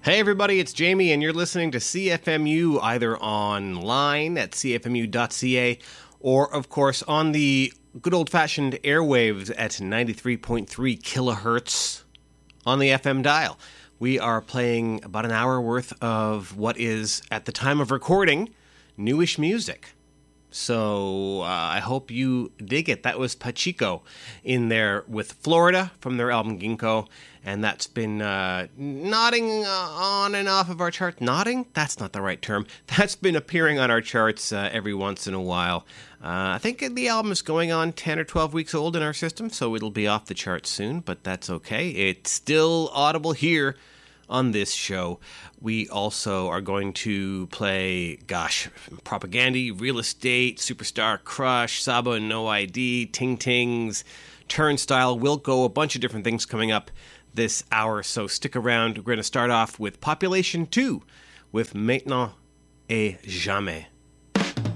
Hey everybody, it's Jamie, and you're listening to CFMU either online at cfmu.ca or, of course, on the good old-fashioned airwaves at 93.3 kilohertz on the FM dial. We are playing about an hour worth of what is, at the time of recording, newish music. So I hope you dig it. That was Pachico in there with Florida from their album Ginkgo, and that's been nodding on and off of our chart. Nodding? That's not the right term. That's been appearing on our charts every once in a while. I think the album is going on 10 or 12 weeks old in our system, so it'll be off the charts soon, but that's okay. It's still audible here on this show. We also are going to play, Propaganda, Real Estate, Superstar Crush, Saba and No ID, Ting Tings, Turnstile, Wilco, a bunch of different things coming up this hour, so stick around. We're going to start off with Population 2 with Maintenant et Jamais.